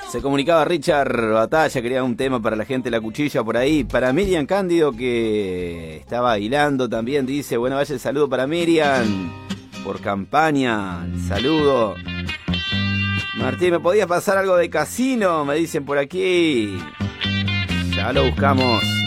Se comunicaba Richard Batalla, quería un tema para la gente de La Cuchilla por ahí. Para Miriam Cándido, que estaba bailando también, dice, bueno, vaya el saludo para Miriam. Por campaña, el saludo. Martín, ¿me podías pasar algo de Casino? Me dicen por aquí. Ya lo buscamos.